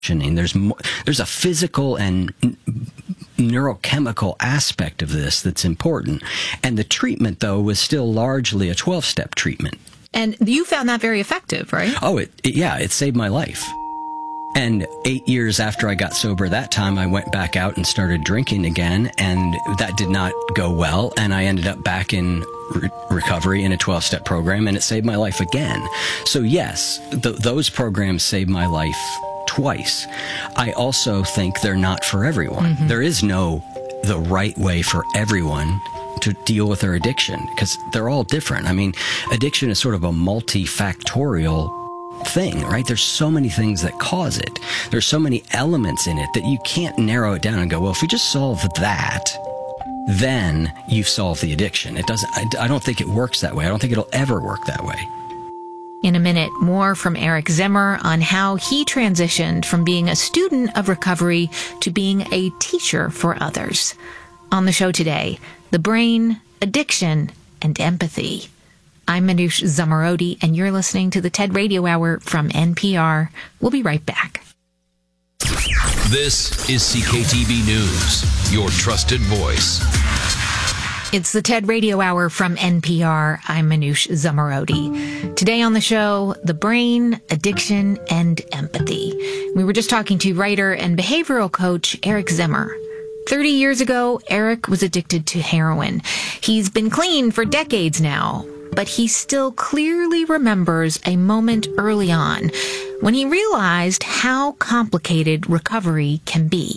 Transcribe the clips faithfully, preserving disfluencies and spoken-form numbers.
There's more, there's a physical and n- neurochemical aspect of this that's important. And the treatment, though, was still largely a twelve-step treatment. And you found that very effective, right? Oh, it, it yeah, it saved my life. And eight years after I got sober that time, I went back out and started drinking again, and that did not go well. And I ended up back in re- recovery in a twelve-step program, and it saved my life again. So yes, th- those programs saved my life twice. I also think they're not for everyone. Mm-hmm. There is no the right way for everyone to deal with their addiction, because they're all different. I mean, addiction is sort of a multifactorial thing, right? There's so many things that cause it. There's so many elements in it that you can't narrow it down and go, well, if we just solve that, then you've solved the addiction. It doesn't, I, I don't think it works that way. I don't think it'll ever work that way. In a minute, more from Eric Zimmer on how he transitioned from being a student of recovery to being a teacher for others. On the show today, the brain, addiction, and empathy. I'm Manoush Zomorodi, and you're listening to the TED Radio Hour from N P R. We'll be right back. This is C K T V News, your trusted voice. It's the TED Radio Hour from N P R. I'm Manoush Zomorodi. Today on the show, the brain, addiction, and empathy. We were just talking to writer and behavioral coach Eric Zimmer. thirty years ago, Eric was addicted to heroin. He's been clean for decades now, but he still clearly remembers a moment early on when he realized how complicated recovery can be.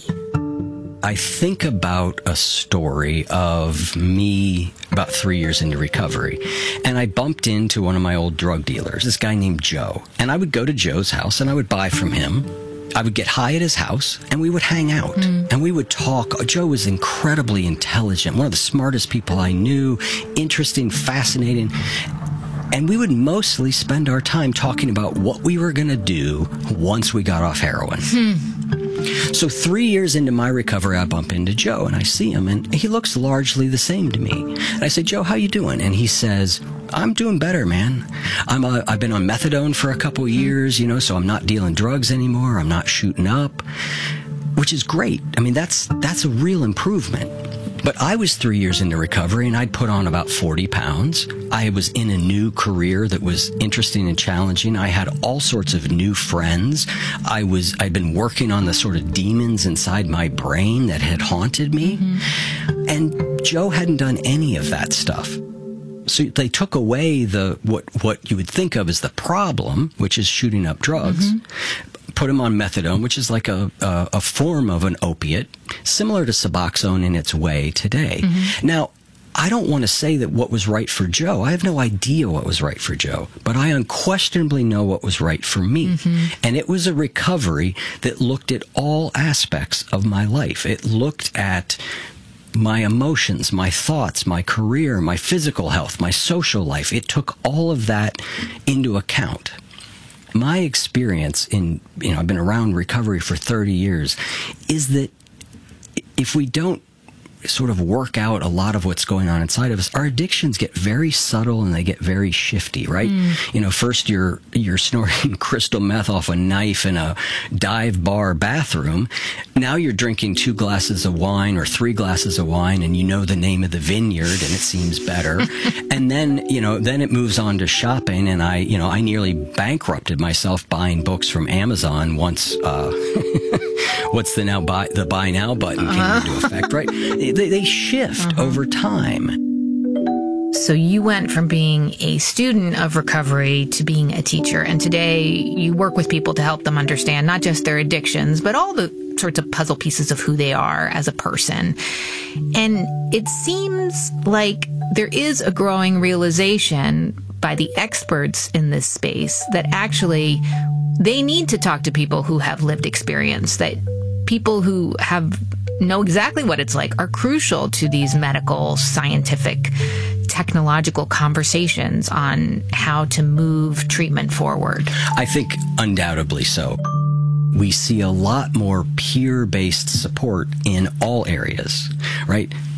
I think about a story of me about three years into recovery, and I bumped into one of my old drug dealers, this guy named Joe. And I would go to Joe's house and I would buy from him. I would get high at his house and we would hang out mm. and we would talk. Joe was incredibly intelligent, one of the smartest people I knew, interesting, fascinating. And we would mostly spend our time talking about what we were going to do once we got off heroin. Hmm. So three years into my recovery, I bump into Joe and I see him and he looks largely the same to me. And I say, Joe, how you doing? And he says, I'm doing better, man. I'm a, I've been on methadone for a couple years, you know, so I'm not dealing drugs anymore. I'm not shooting up, which is great. I mean, that's that's a real improvement. But I was three years into recovery and I'd put on about forty pounds. I was in a new career that was interesting and challenging. I had all sorts of new friends. I was, I'd been working on the sort of demons inside my brain that had haunted me. Mm-hmm. And Joe hadn't done any of that stuff. So they took away the, what, what you would think of as the problem, which is shooting up drugs. Mm-hmm. Put him on methadone, which is like a, a, a form of an opiate, similar to Suboxone in its way today. Mm-hmm. Now, I don't want to say that what was right for Joe. I have no idea what was right for Joe, but I unquestionably know what was right for me. Mm-hmm. And it was a recovery that looked at all aspects of my life. It looked at my emotions, my thoughts, my career, my physical health, my social life. It took all of that into account. My experience in, you know, I've been around recovery for thirty years, is that if we don't sort of work out a lot of what's going on inside of us, our addictions get very subtle and they get very shifty, right? Mm. You know, first you're you're snorting crystal meth off a knife in a dive bar bathroom. Now you're drinking two glasses of wine or three glasses of wine and you know the name of the vineyard and it seems better. And then, you know, then it moves on to shopping, and I, you know, I nearly bankrupted myself buying books from Amazon once uh what's the now buy the buy now button uh-huh. came into effect, right? They, they shift uh-huh. over time. So you went from being a student of recovery to being a teacher. And today you work with people to help them understand not just their addictions, but all the sorts of puzzle pieces of who they are as a person. And it seems like there is a growing realization by the experts in this space that actually they need to talk to people who have lived experience, that people who have know exactly what it's like are crucial to these medical, scientific, technological conversations on how to move treatment forward. I think undoubtedly so. We see a lot more peer-based support in all areas, right?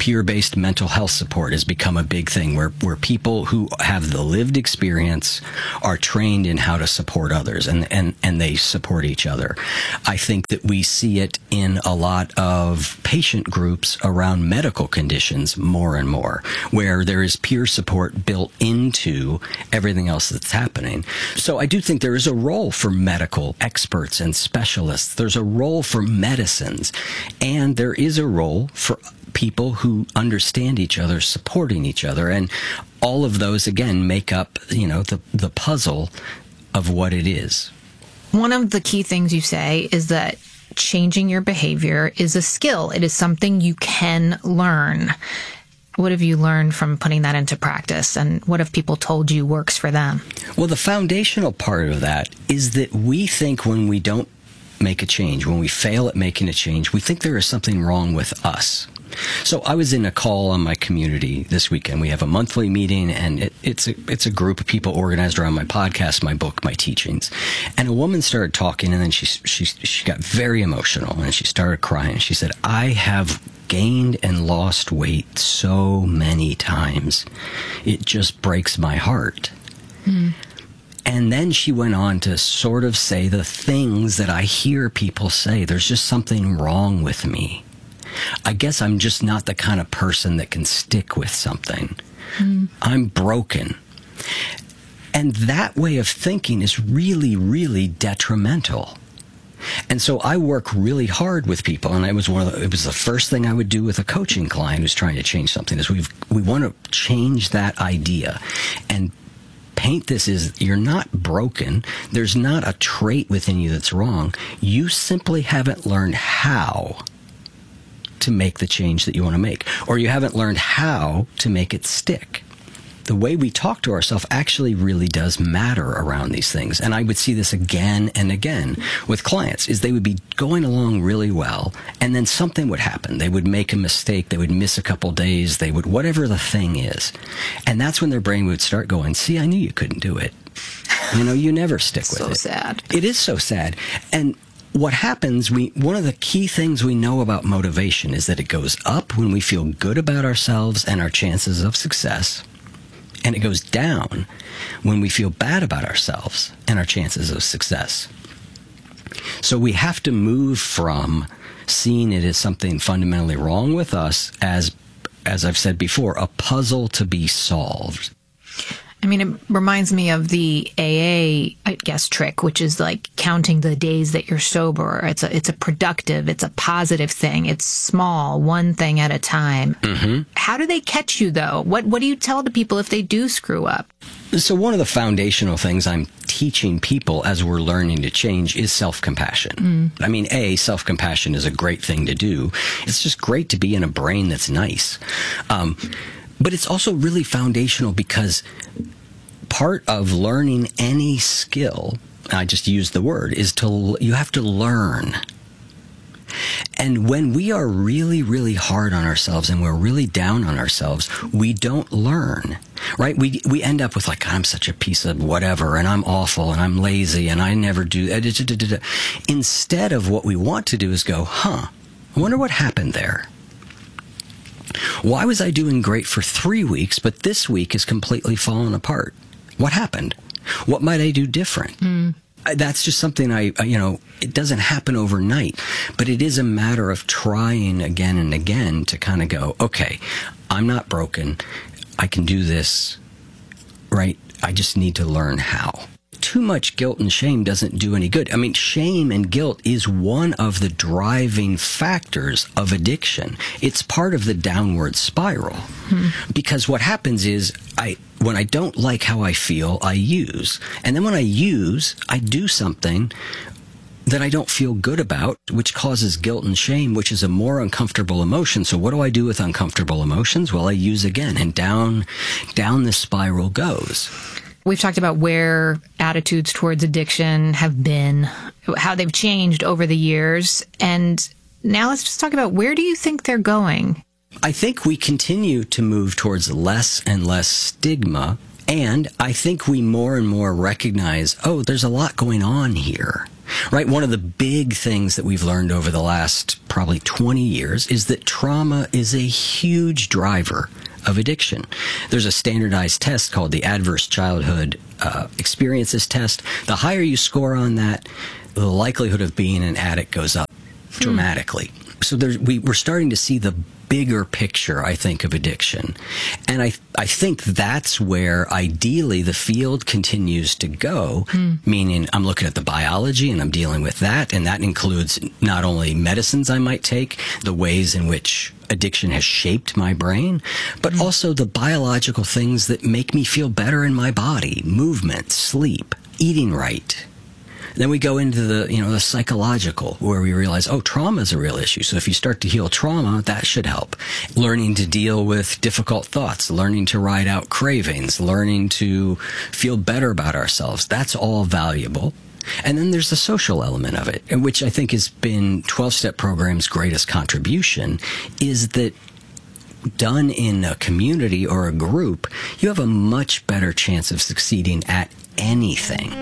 peer-based mental health support has become a big thing where, where people who have the lived experience are trained in how to support others, and, and, and they support each other. I think that we see it in a lot of patient groups around medical conditions more and more, where there is peer support built into everything else that's happening. So I do think there is a role for medical experts and specialists. There's a role for medicines, and there is a role for people who understand each other, supporting each other. And all of those, again, make up, you know, the, the puzzle of what it is. One of the key things you say is that changing your behavior is a skill. It is something you can learn. What have you learned from putting that into practice, and what have people told you works for them? Well, the foundational part of that is that we think when we don't make a change, when we fail at making a change, we think there is something wrong with us. So I was in a call on my community this weekend. We have a monthly meeting, and it, it's a, it's a group of people organized around my podcast, my book, my teachings. And a woman started talking, and then she she she got very emotional, and she started crying. She said, "I have gained and lost weight so many times. It just breaks my heart." Mm. And then she went on to sort of say the things that I hear people say. There's just something wrong with me. I guess I'm just not the kind of person that can stick with something. Mm. I'm broken. And that way of thinking is really, really detrimental. And so I work really hard with people, and it was one of the, it was the first thing I would do with a coaching client who's trying to change something. Is we've we want to change that idea and paint this as you're not broken. There's not a trait within you that's wrong. You simply haven't learned how to make the change that you want to make, or you haven't learned how to make it stick. The way we talk to ourselves actually really does matter around these things. And I would see this again and again with clients, is they would be going along really well, and then something would happen. They would make a mistake. They would miss a couple days. They would, whatever the thing is. And that's when their brain would start going, see, I knew you couldn't do it. You know, you never stick with so it. So sad. It is so sad. And what happens, we one of the key things we know about motivation is that it goes up when we feel good about ourselves and our chances of success. And it goes down when we feel bad about ourselves and our chances of success. So we have to move from seeing it as something fundamentally wrong with us as, as I've said before, a puzzle to be solved. I mean, it reminds me of the A A, I guess, trick, which is like counting the days that you're sober. It's a, it's a productive, it's a positive thing. It's small, one thing at a time. Mm-hmm. How do they catch you, though? What, what do you tell the people if they do screw up? So one of the foundational things I'm teaching people as we're learning to change is self-compassion. Mm. I mean, A, self-compassion is a great thing to do. It's just great to be in a brain that's nice. Um, but it's also really foundational because part of learning any skill, I just used the word, is to, you have to learn. And when we are really, really hard on ourselves and we're really down on ourselves, we don't learn, right? We we end up with like, I'm such a piece of whatever, and I'm awful, and I'm lazy, and I never do. Instead of what we want to do is go, huh, I wonder what happened there. Why was I doing great for three weeks, but this week is completely fallen apart? What happened? What might I do different? Mm. That's just something I, you know, it doesn't happen overnight, but it is a matter of trying again and again to kind of go, okay, I'm not broken. I can do this, right? I just need to learn how. Too much guilt and shame doesn't do any good. I mean, shame and guilt is one of the driving factors of addiction. It's part of the downward spiral. Hmm. Because what happens is, I when I don't like how I feel, I use. And then when I use, I do something that I don't feel good about, which causes guilt and shame, which is a more uncomfortable emotion. So what do I do with uncomfortable emotions? Well, I use again, and down, down the spiral goes. We've talked about where attitudes towards addiction have been, how they've changed over the years. And now let's just talk about, where do you think they're going? I think we continue to move towards less and less stigma. And I think we more and more recognize, oh, there's a lot going on here. right? One of the big things that we've learned over the last probably twenty years is that trauma is a huge driver of addiction. There's a standardized test called the Adverse Childhood uh, Experiences Test. The higher you score on that, the likelihood of being an addict goes up hmm. dramatically. So there's, we, we're starting to see the bigger picture, I think, of addiction. And I I think that's where ideally the field continues to go, mm. meaning I'm looking at the biology and I'm dealing with that. And that includes not only medicines I might take, the ways in which addiction has shaped my brain, but mm. also the biological things that make me feel better in my body, movement, sleep, eating right. Then we go into the, you know, the psychological, where we realize, oh, trauma is a real issue. So if you start to heal trauma, that should help. Learning to deal with difficult thoughts, learning to ride out cravings, learning to feel better about ourselves. That's all valuable. And then there's the social element of it, which I think has been twelve-step program's greatest contribution, is that done in a community or a group, you have a much better chance of succeeding at anything.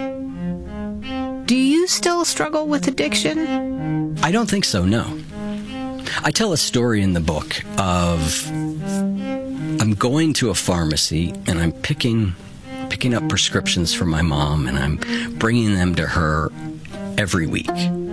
Do you still struggle with addiction? I don't think so, no. I tell a story in the book of I'm going to a pharmacy and I'm picking picking up prescriptions for my mom and I'm bringing them to her every week.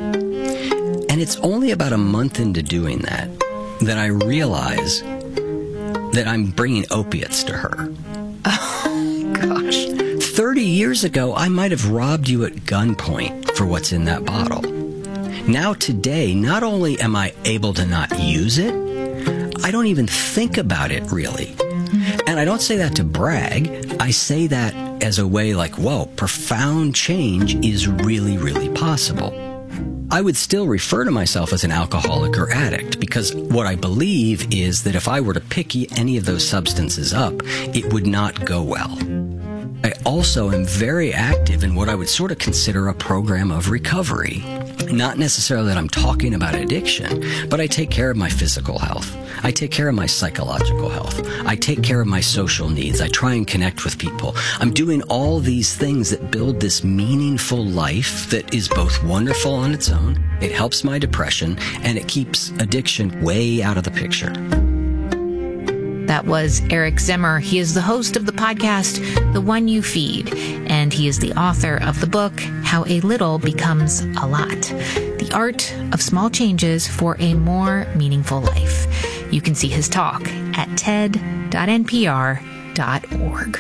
And it's only about a month into doing that that I realize that I'm bringing opiates to her. Oh, gosh. thirty years ago, I might have robbed you at gunpoint for what's in that bottle. Now today, not only am I able to not use it, I don't even think about it really. And I don't say that to brag. I say that as a way like, whoa, profound change is really, really possible. I would still refer to myself as an alcoholic or addict because what I believe is that if I were to pick any of those substances up, it would not go well. I also am very active in what I would sort of consider a program of recovery. Not necessarily that I'm talking about addiction, but I take care of my physical health. I take care of my psychological health. I take care of my social needs. I try and connect with people. I'm doing all these things that build this meaningful life that is both wonderful on its own, it helps my depression, and it keeps addiction way out of the picture. That was Eric Zimmer. He is the host of the podcast, The One You Feed, and he is the author of the book, How a Little Becomes a Lot, The Art of Small Changes for a More Meaningful Life. You can see his talk at T E D dot N P R dot org.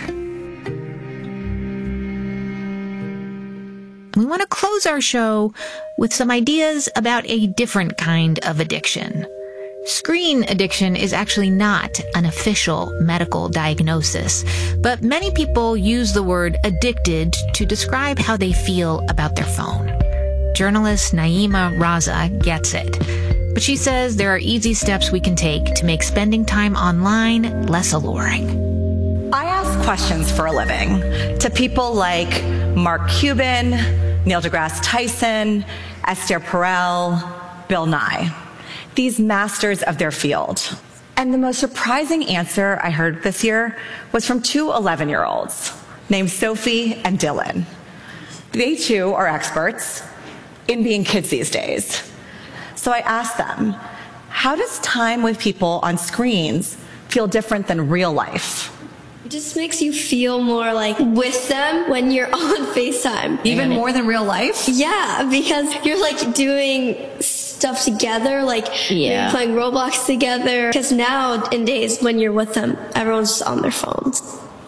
We want to close our show with some ideas about a different kind of addiction. Screen addiction is actually not an official medical diagnosis, but many people use the word addicted to describe how they feel about their phone. Journalist Naima Raza gets it, but she says there are easy steps we can take to make spending time online less alluring. I ask questions for a living to people like Mark Cuban, Neil deGrasse Tyson, Esther Perel, Bill Nye. These masters of their field. And the most surprising answer I heard this year was from two eleven-year-olds named Sophie and Dylan. They too are experts in being kids these days. So I asked them, how does time with people on screens feel different than real life? It just makes you feel more like with them when you're on FaceTime. Even more than real life? Yeah, because you're like doing stuff together, like yeah. playing Roblox together. Because nowadays, when you're with them, everyone's just on their phones.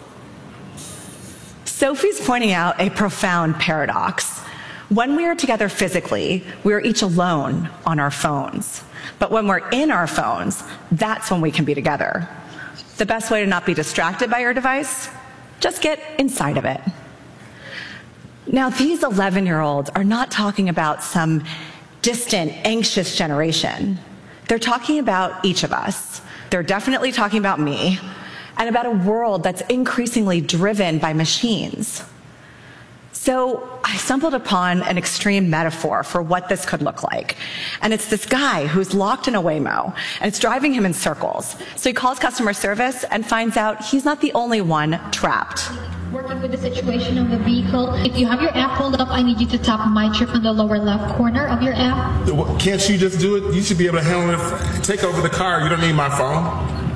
Sophie's pointing out a profound paradox. When we are together physically, we are each alone on our phones. But when we're in our phones, that's when we can be together. The best way to not be distracted by your device? Just get inside of it. Now, these eleven-year-olds are not talking about some distant, anxious generation. They're talking about each of us. They're definitely talking about me, and about a world that's increasingly driven by machines. So I stumbled upon an extreme metaphor for what this could look like. And it's this guy who's locked in a Waymo, and it's driving him in circles. So he calls customer service and finds out he's not the only one trapped. working with the situation of the vehicle. If you have your app pulled up, I need you to tap My Trip in the lower left corner of your app. Can't you just do it? You should be able to handle it. Take over the car. You don't need my phone.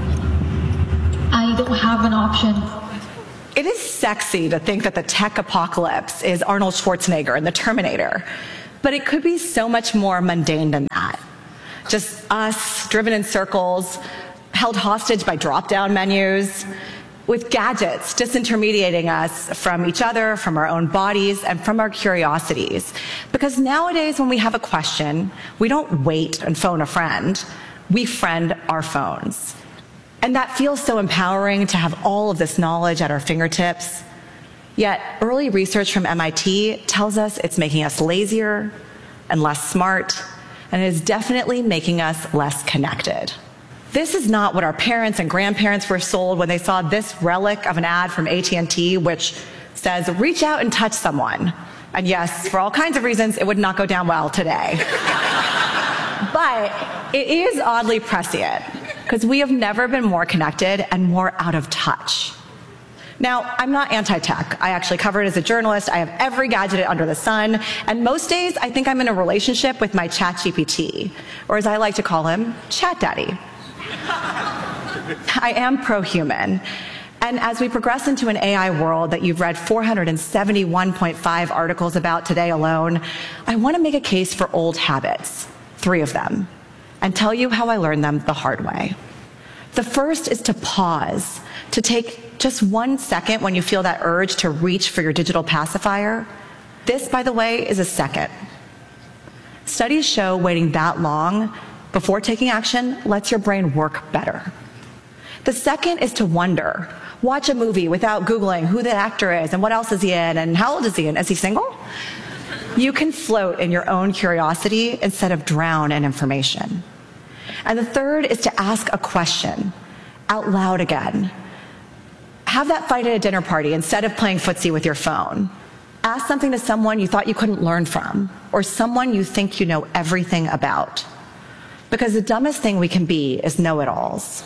I don't have an option. It is sexy to think that the tech apocalypse is Arnold Schwarzenegger and the Terminator, but it could be so much more mundane than that. Just us, driven in circles, held hostage by drop-down menus, with gadgets disintermediating us from each other, from our own bodies, and from our curiosities. Because nowadays, when we have a question, we don't wait and phone a friend, we friend our phones. And that feels so empowering to have all of this knowledge at our fingertips. Yet, early research from M I T tells us it's making us lazier and less smart, and it is definitely making us less connected. This is not what our parents and grandparents were sold when they saw this relic of an ad from A T and T, which says, reach out and touch someone. And yes, for all kinds of reasons, it would not go down well today. But it is oddly prescient, because we have never been more connected and more out of touch. Now, I'm not anti-tech. I actually cover it as a journalist. I have every gadget under the sun. And most days, I think I'm in a relationship with my ChatGPT, or as I like to call him, Chat Daddy. I am pro-human. And as we progress into an A I world that you've read four hundred seventy-one point five articles about today alone, I want to make a case for old habits, three of them, and tell you how I learned them the hard way. The first is to pause, to take just one second when you feel that urge to reach for your digital pacifier. This, by the way, is a second. Studies show waiting that long before taking action lets your brain work better. The second is to wonder. Watch a movie without Googling who the actor is and what else is he in and how old is he and is he single? You can float in your own curiosity instead of drown in information. And the third is to ask a question out loud again. Have that fight at a dinner party instead of playing footsie with your phone. Ask something to someone you thought you couldn't learn from, or someone you think you know everything about. Because the dumbest thing we can be is know-it-alls.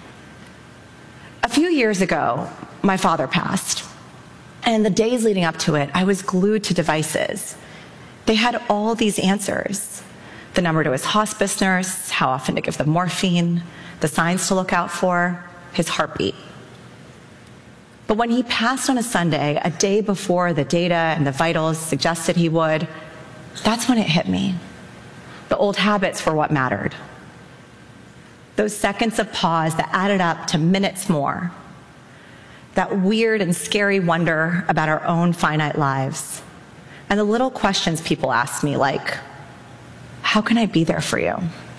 A few years ago, my father passed. And in the days leading up to it, I was glued to devices. They had all these answers. The number to his hospice nurse, how often to give them morphine, the signs to look out for, his heartbeat. But when he passed on a Sunday, a day before the data and the vitals suggested he would, that's when it hit me. The old habits were what mattered. Those seconds of pause that added up to minutes more. That weird and scary wonder about our own finite lives. And the little questions people ask me, like, how can I be there for you?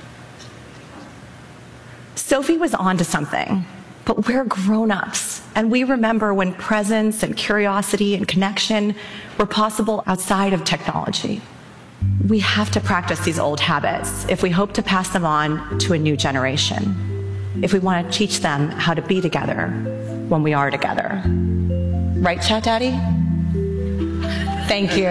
Sophie was onto something, but we're grown-ups, and we remember when presence and curiosity and connection were possible outside of technology. We have to practice these old habits if we hope to pass them on to a new generation, if we want to teach them how to be together when we are together. Right, Chat Daddy? Thank you.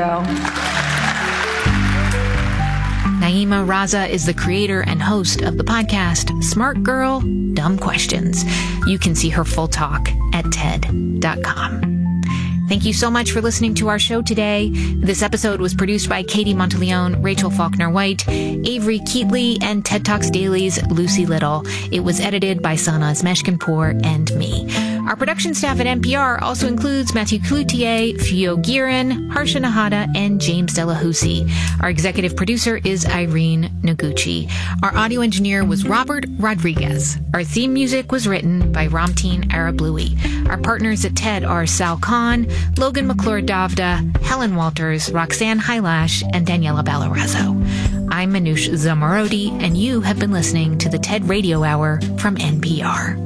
Naima Raza is the creator and host of the podcast Smart Girl, Dumb Questions. You can see her full talk at T E D dot com. Thank you so much for listening to our show today. This episode was produced by Katie Monteleone, Rachel Faulkner-White, Avery Keatley, and TED Talks Daily's Lucy Little. It was edited by Sanaz Meshkinpour and me. Our production staff at N P R also includes Matthew Cloutier, Fio Girin, Harsha Nahata, and James Delahousie. Our executive producer is Irene Noguchi. Our audio engineer was Robert Rodriguez. Our theme music was written by Ramteen Arablouei. Our partners at TED are Sal Khan, Logan McClure Davda, Helen Walters, Roxanne Hylash, and Daniela Ballarazzo. I'm Manoush Zomorodi, and you have been listening to the TED Radio Hour from N P R.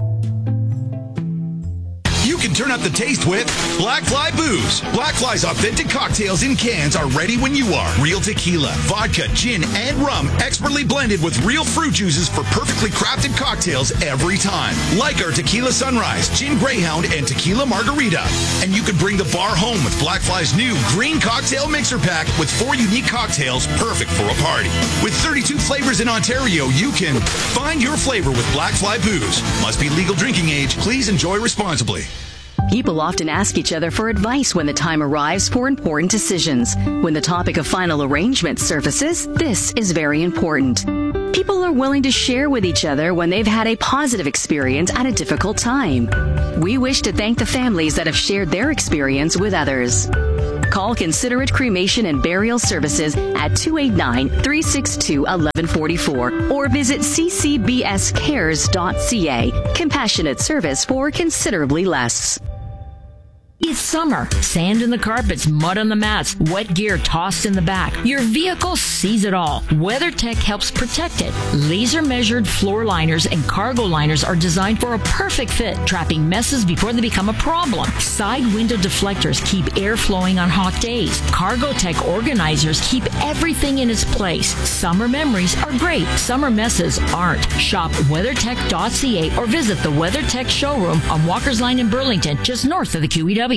You can turn up the taste with Black Fly Booze. Black Fly's authentic cocktails in cans are ready when you are. Real tequila, vodka, gin, and rum expertly blended with real fruit juices for perfectly crafted cocktails every time. Like our Tequila Sunrise, Gin Greyhound, and Tequila Margarita. And you can bring the bar home with Black Fly's new Green Cocktail Mixer Pack with four unique cocktails perfect for a party. With thirty-two flavors in Ontario, you can find your flavor with Black Fly Booze. Must be legal drinking age. Please enjoy responsibly. People often ask each other for advice when the time arrives for important decisions. When the topic of final arrangement surfaces, this is very important. People are willing to share with each other when they've had a positive experience at a difficult time. We wish to thank the families that have shared their experience with others. Call Considerate Cremation and Burial Services at two eight nine, three six two, one one four four or visit c c b s cares dot c a. Compassionate service for considerably less. It's summer. Sand in the carpets, mud on the mats, wet gear tossed in the back. Your vehicle sees it all. WeatherTech helps protect it. Laser-measured floor liners and cargo liners are designed for a perfect fit, trapping messes before they become a problem. Side window deflectors keep air flowing on hot days. CargoTech organizers keep everything in its place. Summer memories are great. Summer messes aren't. Shop weathertech dot c a or visit the WeatherTech showroom on Walker's Line in Burlington, just north of the Q E W.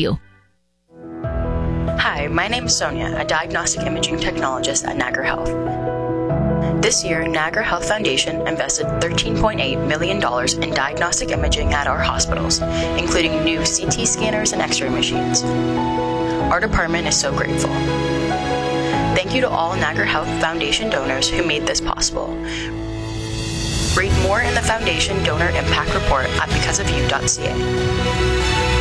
Hi, my name is Sonia, a diagnostic imaging technologist at Niagara Health. This year, Niagara Health Foundation invested thirteen point eight million dollars in diagnostic imaging at our hospitals, including new C T scanners and X-ray machines. Our department is so grateful. Thank you to all Niagara Health Foundation donors who made this possible. Read more in the Foundation Donor Impact Report at because of you dot c a.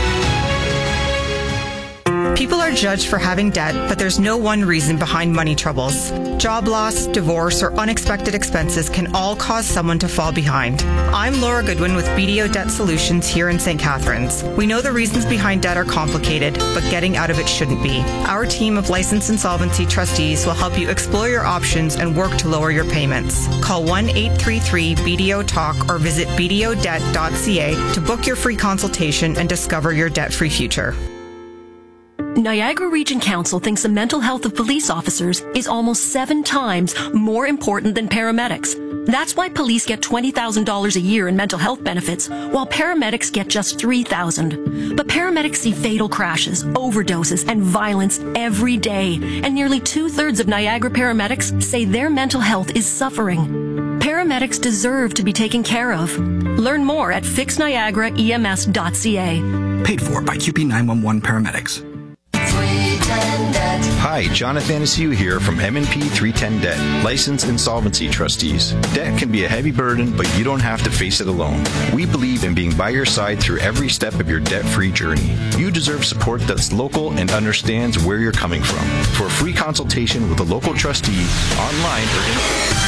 People are judged for having debt, but there's no one reason behind money troubles. Job loss, divorce, or unexpected expenses can all cause someone to fall behind. I'm Laura Goodwin with B D O Debt Solutions here in Saint Catharines. We know the reasons behind debt are complicated, but getting out of it shouldn't be. Our team of licensed insolvency trustees will help you explore your options and work to lower your payments. Call one eight three three B D O talk or visit b d o debt dot c a to book your free consultation and discover your debt-free future. Niagara Region Council thinks the mental health of police officers is almost seven times more important than paramedics. That's why police get twenty thousand dollars a year in mental health benefits, while paramedics get just three thousand dollars. But paramedics see fatal crashes, overdoses, and violence every day, and nearly two-thirds of Niagara paramedics say their mental health is suffering. Paramedics deserve to be taken care of. Learn more at fix niagara e m s dot c a. Paid for by Q P nine one one Paramedics. Hi, Jonathan Anastasia here from M and P three ten Debt, licensed insolvency trustees. Debt can be a heavy burden, but you don't have to face it alone. We believe in being by your side through every step of your debt-free journey. You deserve support that's local and understands where you're coming from. For a free consultation with a local trustee, online or in...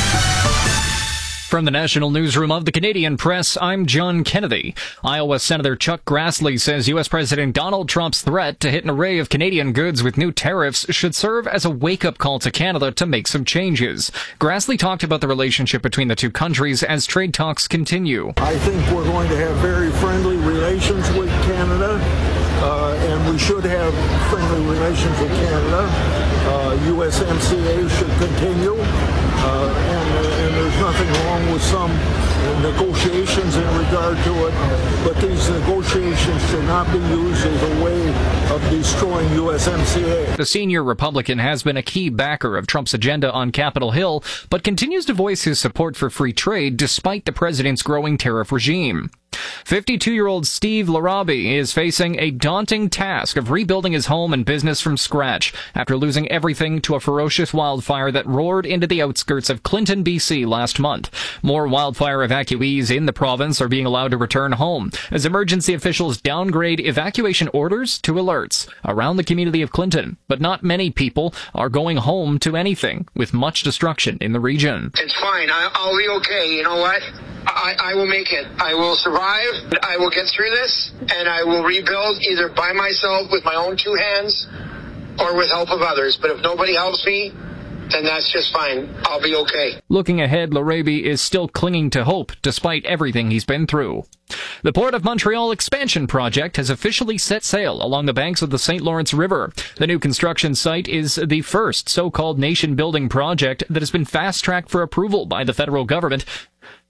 From the National Newsroom of the Canadian Press, I'm John Kennedy. Iowa Senator Chuck Grassley says U S President Donald Trump's threat to hit an array of Canadian goods with new tariffs should serve as a wake-up call to Canada to make some changes. Grassley talked about the relationship between the two countries as trade talks continue. I think we're going to have very friendly relations with Canada, uh, and we should have friendly relations with Canada. Uh, U S M C A should continue, uh, and, and there's nothing wrong with some negotiations in regard to it, but these negotiations should not be used as a way of destroying U S M C A. The senior Republican has been a key backer of Trump's agenda on Capitol Hill, but continues to voice his support for free trade despite the president's growing tariff regime. fifty-two-year-old Steve Larabi is facing a daunting task of rebuilding his home and business from scratch after losing everything to a ferocious wildfire that roared into the outskirts of Clinton, B C last month. More wildfire evacuees in the province are being allowed to return home as emergency officials downgrade evacuation orders to alerts around the community of Clinton. But not many people are going home to anything, with much destruction in the region. It's fine. I, I'll be okay. You know what? I, I will make it. I will survive. I will get through this, and I will rebuild either by myself with my own two hands or with help of others. But if nobody helps me, then that's just fine. I'll be okay. Looking ahead, Larabi is still clinging to hope despite everything he's been through. The Port of Montreal expansion project has officially set sail along the banks of the Saint Lawrence River. The new construction site is the first so-called nation-building project that has been fast-tracked for approval by the federal government.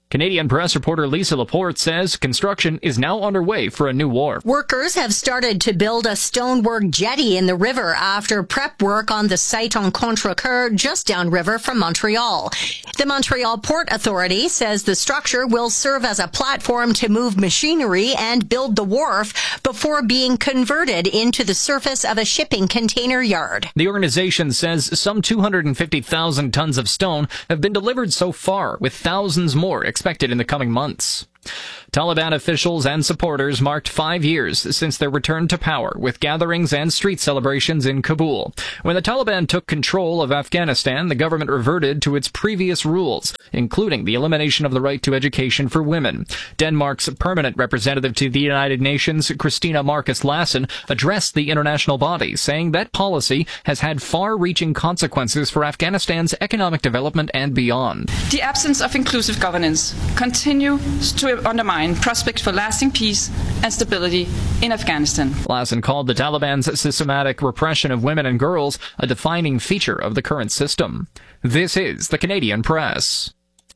Canadian Press reporter Lisa Laporte says construction is now underway for a new wharf. Workers have started to build a stonework jetty in the river after prep work on the site on Contrecoeur just downriver from Montreal. The Montreal Port Authority says the structure will serve as a platform to move machinery and build the wharf before being converted into the surface of a shipping container yard. The organization says some two hundred fifty thousand tons of stone have been delivered so far, with thousands more expected in the coming months. Taliban officials and supporters marked five years since their return to power, with gatherings and street celebrations in Kabul. When the Taliban took control of Afghanistan, the government reverted to its previous rules, including the elimination of the right to education for women. Denmark's permanent representative to the United Nations, Christina Marcus Lassen, addressed the international body, saying that policy has had far-reaching consequences for Afghanistan's economic development and beyond. The absence of inclusive governance continues to undermine prospects for lasting peace and stability in Afghanistan. Lassen called the Taliban's systematic repression of women and girls a defining feature of the current system. This is the Canadian Press.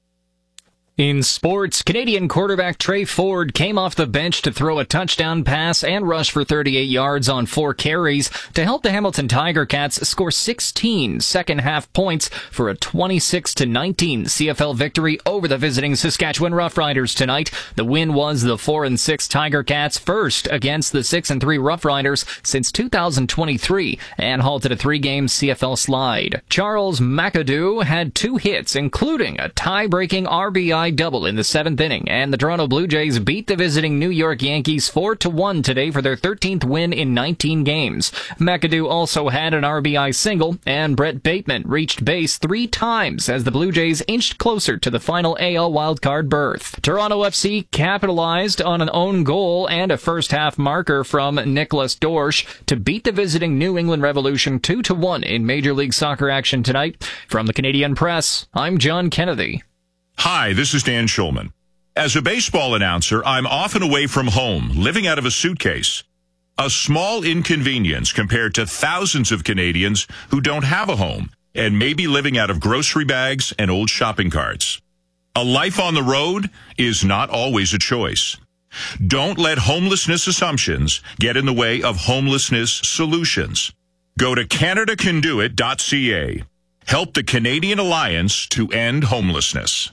In sports, Canadian quarterback Trey Ford came off the bench to throw a touchdown pass and rush for thirty-eight yards on four carries to help the Hamilton Tiger Cats score sixteen second-half points for a twenty-six to nineteen C F L victory over the visiting Saskatchewan Roughriders tonight. The win was the four and six Tiger Cats' first against the six and three Roughriders since two thousand twenty-three and halted a three-game C F L slide. Charles McAdoo had two hits, including a tie-breaking R B I double in the seventh inning, and the Toronto Blue Jays beat the visiting New York Yankees four to one today for their thirteenth win in nineteen games. McAdoo also had an R B I single, and Brett Bateman reached base three times as the Blue Jays inched closer to the final A L wildcard berth. Toronto F C capitalized on an own goal and a first-half marker from Nicholas Dorsch to beat the visiting New England Revolution two to one in Major League Soccer action tonight. From the Canadian Press, I'm John Kennedy. Hi, this is Dan Schulman. As a baseball announcer, I'm often away from home, living out of a suitcase. A small inconvenience compared to thousands of Canadians who don't have a home and may be living out of grocery bags and old shopping carts. A life on the road is not always a choice. Don't let homelessness assumptions get in the way of homelessness solutions. Go to Canada Can Do It dot C A. Help the Canadian Alliance to End Homelessness.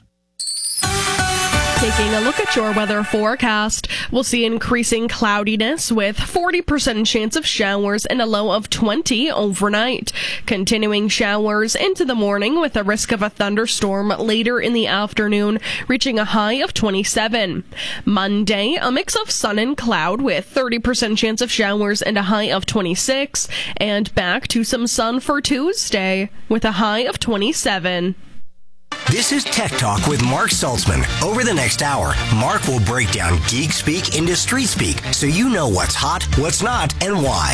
Taking a look at your weather forecast, we'll see increasing cloudiness with forty percent chance of showers and a low of twenty overnight. Continuing showers into the morning with a risk of a thunderstorm later in the afternoon, reaching a high of twenty-seven. Monday, a mix of sun and cloud with thirty percent chance of showers and a high of twenty-six. And back to some sun for Tuesday with a high of twenty-seven. This is Tech Talk with Mark Saltzman. Over the next hour, Mark will break down geek speak into street speak so you know what's hot, what's not, and why.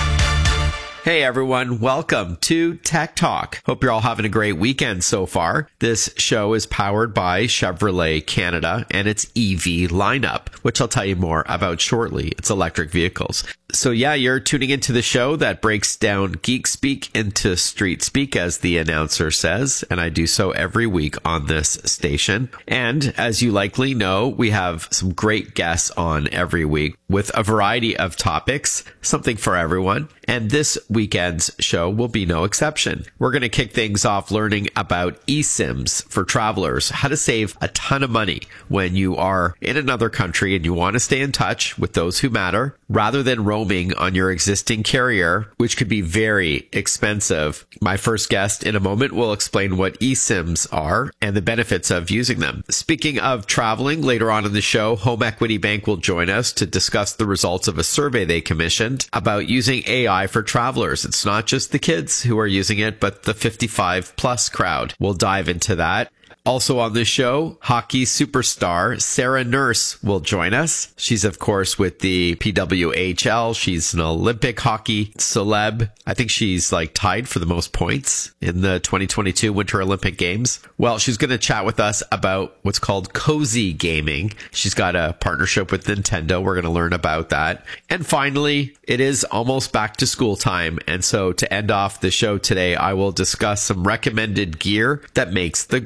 Hey everyone, welcome to Tech Talk. Hope you're all having a great weekend so far. This show is powered by Chevrolet Canada and its E V lineup, which I'll tell you more about shortly. It's electric vehicles. So yeah, you're tuning into the show that breaks down geek speak into street speak, as the announcer says, and I do so every week on this station. And as you likely know, we have some great guests on every week with a variety of topics, something for everyone. And this weekend's show will be no exception. We're going to kick things off learning about eSIMs for travelers, how to save a ton of money when you are in another country and you want to stay in touch with those who matter, rather than roaming on your existing carrier, which could be very expensive. My first guest in a moment will explain what eSIMs are and the benefits of using them. Speaking of traveling, later on in the show, Home Equity Bank will join us to discuss the results of a survey they commissioned about using A I for travelers. It's not just the kids who are using it, but the fifty-five plus crowd. We'll dive into that. Also on the show, hockey superstar Sarah Nurse will join us. She's, of course, with the P W H L. She's an Olympic hockey celeb. I think she's like tied for the most points in the twenty twenty-two Winter Olympic Games. Well, she's going to chat with us about what's called cozy gaming. She's got a partnership with Nintendo. We're going to learn about that. And finally, it is almost back to school time. And so to end off the show today, I will discuss some recommended gear that makes the grade.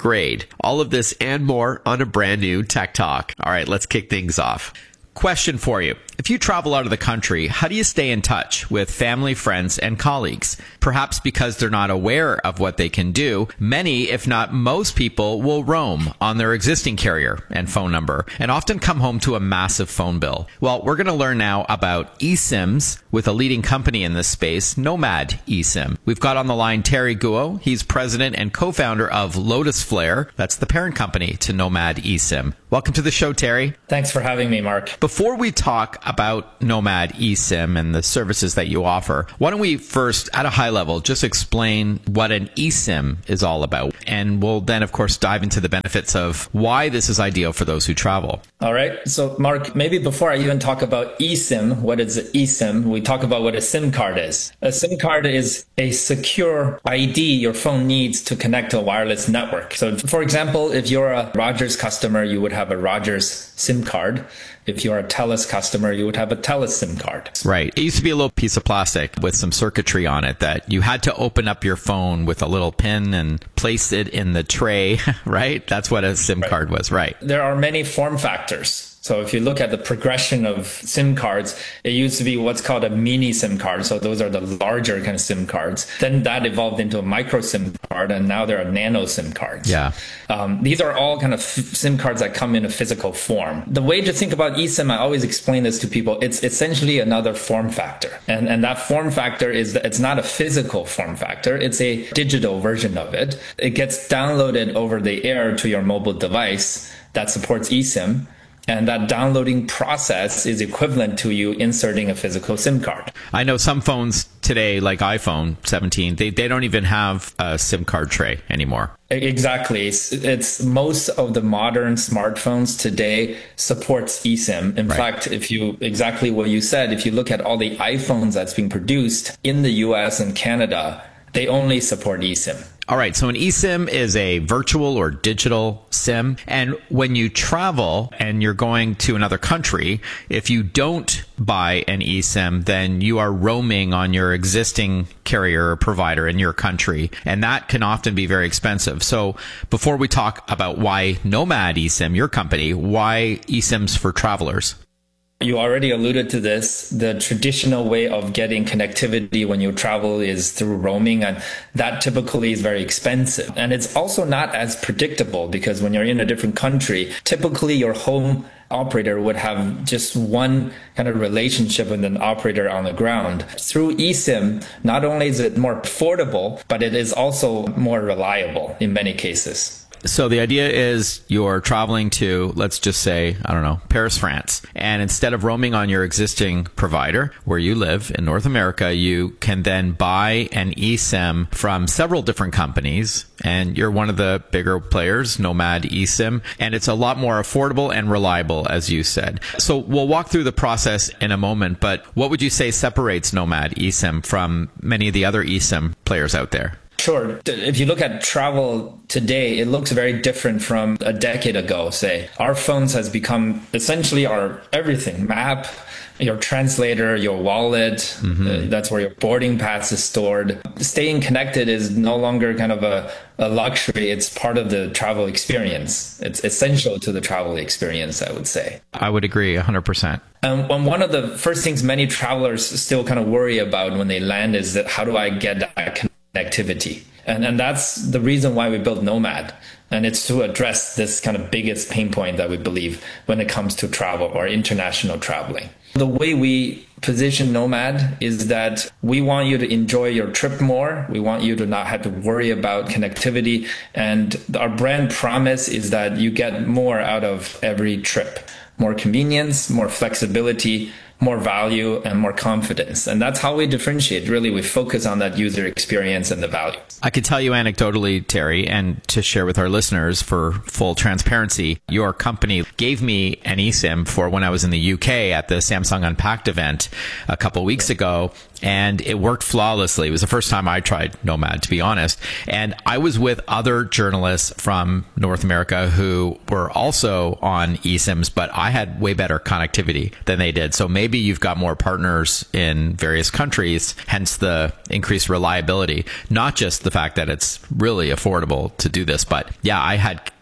All of this and more on a brand new Tech Talk. All right, let's kick things off. Question for you. If you travel out of the country, how do you stay in touch with family, friends, and colleagues? Perhaps because they're not aware of what they can do, many, if not most people, will roam on their existing carrier and phone number and often come home to a massive phone bill. Well, we're going to learn now about eSIMs with a leading company in this space, Nomad eSIM. We've got on the line Terry Guo. He's president and co-founder of Lotus Flare. That's the parent company to Nomad eSIM. Welcome to the show, Terry. Thanks for having me, Mark. Before we talk about Nomad eSIM and the services that you offer, why don't we first, at a high level, just explain what an eSIM is all about? And we'll then, of course, dive into the benefits of why this is ideal for those who travel. All right. So, Mark, maybe before I even talk about eSIM, what is an eSIM? We talk about what a SIM card is. A SIM card is a secure I D your phone needs to connect to a wireless network. So, for example, if you're a Rogers customer, you would have a Rogers SIM card. If you're a TELUS customer, you would have a TELUS SIM card. Right. It used to be a little piece of plastic with some circuitry on it that you had to open up your phone with a little pin and place it in the tray, right? That's what a SIM right. card was, right? There are many form factors. So if you look at the progression of SIM cards, it used to be what's called a mini SIM card. So those are the larger kind of SIM cards. Then that evolved into a micro SIM card, and now there are nano SIM cards. Yeah. Um, these are all kind of f- SIM cards that come in a physical form. The way to think about eSIM, I always explain this to people, it's essentially another form factor. And, and that form factor is that it's not a physical form factor. It's a digital version of it. It gets downloaded over the air to your mobile device that supports eSIM. And that downloading process is equivalent to you inserting a physical SIM card. I know some phones today, like iPhone seventeen, they, they don't even have a SIM card tray anymore. Exactly. It's, it's most of the modern smartphones today supports eSIM. In right. fact, if you exactly what you said, if you look at all the iPhones that's being produced in the U S and Canada, they only support eSIM. All right. So an eSIM is a virtual or digital SIM. And when you travel and you're going to another country, if you don't buy an eSIM, then you are roaming on your existing carrier or provider in your country. And that can often be very expensive. So before we talk about why Nomad eSIM, your company, why eSIMs for travelers? You already alluded to this. The traditional way of getting connectivity when you travel is through roaming, and that typically is very expensive. And it's also not as predictable because when you're in a different country, typically your home operator would have just one kind of relationship with an operator on the ground. Through eSIM, not only is it more affordable, but it is also more reliable in many cases. So the idea is you're traveling to, let's just say, I don't know, Paris, France. And instead of roaming on your existing provider where you live in North America, you can then buy an eSIM from several different companies. And you're one of the bigger players, Nomad eSIM. And it's a lot more affordable and reliable, as you said. So we'll walk through the process in a moment. But what would you say separates Nomad eSIM from many of the other eSIM players out there? Sure. If you look at travel today, it looks very different from a decade ago, say. Our phones has become essentially our everything. Map, your translator, your wallet, mm-hmm. uh, that's where your boarding pass is stored. Staying connected is no longer kind of a, a luxury. It's part of the travel experience. It's essential to the travel experience, I would say. I would agree one hundred percent. And one of the first things many travelers still kind of worry about when they land is that how do I get that connection? Activity. And and that's the reason why we built Nomad. And it's to address this kind of biggest pain point that we believe when it comes to travel or international traveling. The way we position Nomad is that we want you to enjoy your trip more. We want you to not have to worry about connectivity. And our brand promise is that you get more out of every trip. More convenience, more flexibility, more value, and more confidence. And that's how we differentiate. Really, we focus on that user experience and the value. I could tell you anecdotally, Terry, and to share with our listeners for full transparency, your company gave me an eSIM for when I was in the U K at the Samsung Unpacked event a couple weeks ago. And it worked flawlessly. It was the first time I tried Nomad, to be honest. And I was with other journalists from North America who were also on eSIMs, but I had way better connectivity than they did. So maybe you've got more partners in various countries, hence the increased reliability, not just the fact that it's really affordable to do this. But yeah, I had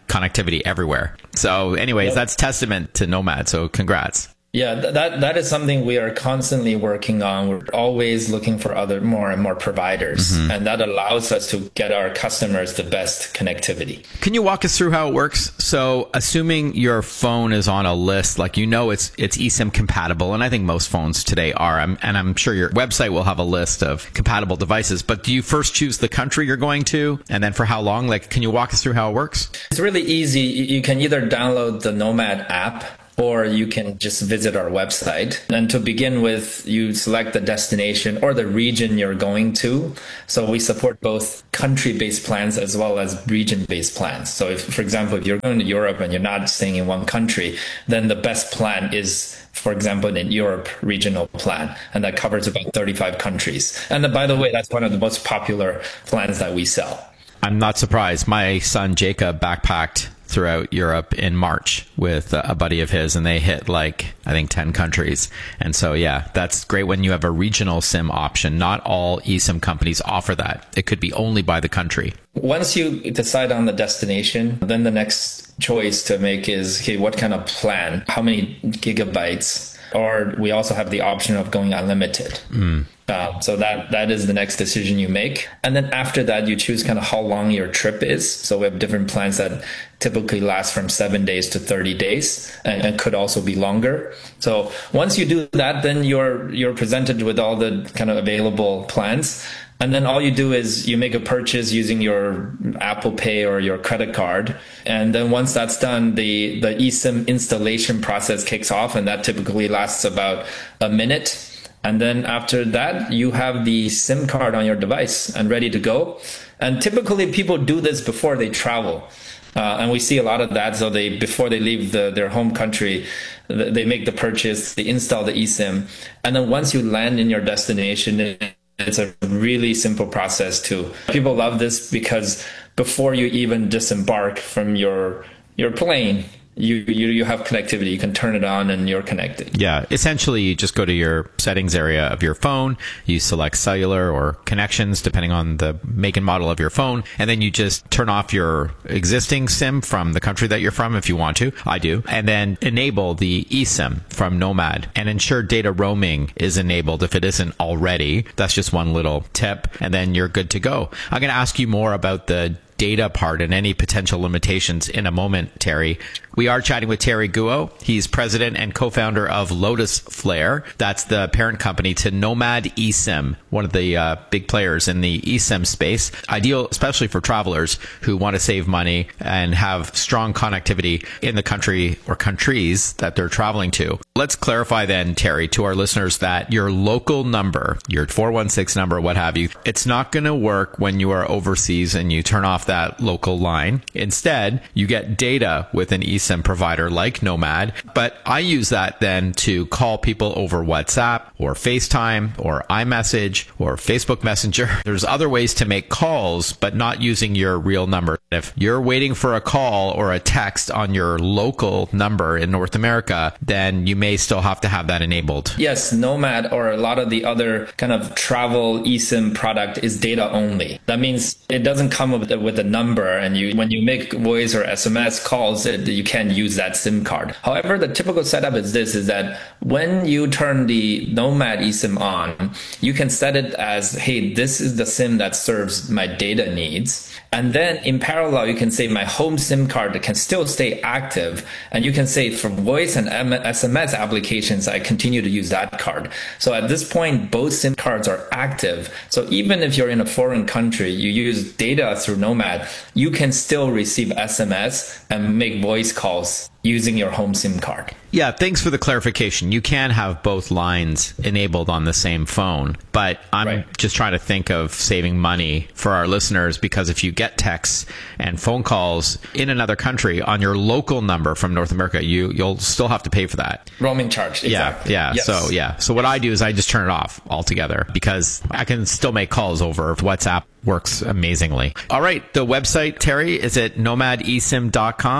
connectivity everywhere. So anyways, yep. That's testament to Nomad. So congrats. Yeah, that that is something we are constantly working on. We're always looking for other more and more providers, mm-hmm. and that allows us to get our customers the best connectivity. Can you walk us through how it works? So, assuming your phone is on a list, like you know it's it's eSIM compatible, and I think most phones today are, I'm, and I'm sure your website will have a list of compatible devices. But do you first choose the country you're going to, and then for how long? Like, can you walk us through how it works? It's really easy. You can either download the Nomad app, or you can just visit our website. And to begin with, you select the destination or the region you're going to. So we support both country-based plans as well as region-based plans. So if, for example, if you're going to Europe and you're not staying in one country, then the best plan is, for example, an Europe regional plan, and that covers about thirty-five countries. And by the way, that's one of the most popular plans that we sell. I'm not surprised. My son Jacob backpacked throughout Europe in March with a buddy of his, and they hit like, I think, ten countries. And so, yeah, that's great when you have a regional SIM option. Not all eSIM companies offer that. It could be only by the country. Once you decide on the destination, then the next choice to make is, okay, what kind of plan? How many gigabytes? Or we also have the option of going unlimited. Mm. Uh, so that that is the next decision you make. And then after that, you choose kind of how long your trip is. So we have different plans that typically last from seven days to thirty days, and, and could also be longer. So once you do that, then you're you're presented with all the kind of available plans. And then all you do is you make a purchase using your Apple Pay or your credit card. And then once that's done, the, the eSIM installation process kicks off, and that typically lasts about a minute. And then after that, you have the SIM card on your device and ready to go. And typically people do this before they travel. Uh, and we see a lot of that. So they, before they leave the, their home country, they make the purchase, they install the eSIM. And then once you land in your destination, it's a really simple process too. People love this because before you even disembark from your your plane, you, you you have connectivity. You can turn it on and you're connected. Yeah, essentially you just go to your settings area of your phone, you select cellular or connections depending on the make and model of your phone, and then you just turn off your existing SIM from the country that you're from if you want to. I do. And then enable the eSIM from Nomad and ensure data roaming is enabled if it isn't already. That's just one little tip, and then you're good to go. I'm going to ask you more about the data part and any potential limitations in a moment, Terry. We are chatting with Terry Guo. He's president and co-founder of Lotus Flare. That's the parent company to Nomad eSIM, one of the uh, big players in the eSIM space. Ideal, especially for travelers who want to save money and have strong connectivity in the country or countries that they're traveling to. Let's clarify then, Terry, to our listeners that your local number, your four one six number, what have you, it's not going to work when you are overseas and you turn off that local line. Instead, you get data with an eSIM provider like Nomad, but I use that then to call people over WhatsApp or FaceTime or iMessage or Facebook Messenger. There's other ways to make calls, but not using your real number. If you're waiting for a call or a text on your local number in North America, then you may still have to have that enabled. Yes, Nomad or a lot of the other kind of travel eSIM product is data only. That means it doesn't come with, with a number, and you when you make voice or S M S calls, it, you can't use that SIM card. However, the typical setup is this, is that when you turn the Nomad eSIM on, you can set it as, hey, this is the SIM that serves my data needs. And then in parallel, you can say my home SIM card can still stay active. And you can say for voice and S M S applications, I continue to use that card. So at this point, both SIM cards are active. So even if you're in a foreign country, you use data through Nomad, you can still receive S M S and make voice calls using your home SIM card. Yeah, thanks for the clarification. You can have both lines enabled on the same phone, but I'm right. just trying to think of saving money for our listeners, because if you get texts and phone calls in another country on your local number from North America, you, you'll still have to pay for that. Roaming charge, exactly. Yeah, yeah. Yes. So, yeah. So what I do is I just turn it off altogether, because I can still make calls over WhatsApp. Works amazingly. All right, the website, Terry, is it nomad esim dot com?